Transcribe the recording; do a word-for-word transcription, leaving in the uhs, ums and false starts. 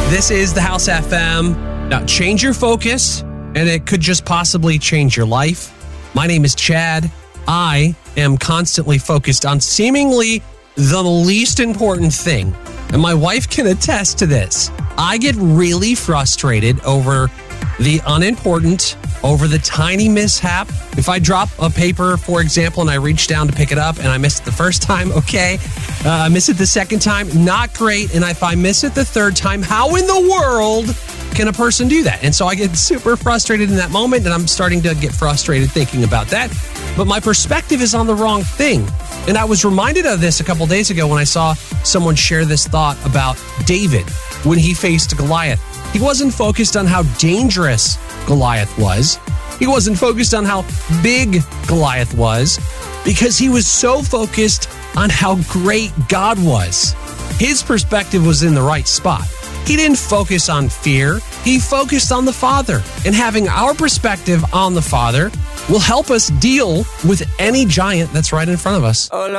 This is the House F M. Now, change your focus, and it could just possibly change your life. My name is Chad. I am constantly focused on seemingly the least important thing, and my wife can attest to this. I get really frustrated over the unimportant, over the tiny mishap. If I drop a paper, for example, and I reach down to pick it up and I miss it the first time, okay. Uh, I miss it the second time, not great. And if I miss it the third time, how in the world can a person do that? And so I get super frustrated in that moment, and I'm starting to get frustrated thinking about that. But my perspective is on the wrong thing. And I was reminded of this a couple days ago when I saw someone share this thought about David when he faced Goliath. He wasn't focused on how dangerous Goliath was. He wasn't focused on how big Goliath was, because he was so focused on how great God was. His perspective was in the right spot. He didn't focus on fear. He focused on the Father. And having our perspective on the Father will help us deal with any giant that's right in front of us.